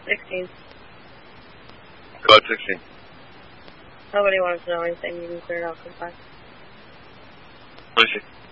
16. Code 16. Nobody wants to know anything. You can clear it out. Goodbye. Lucy.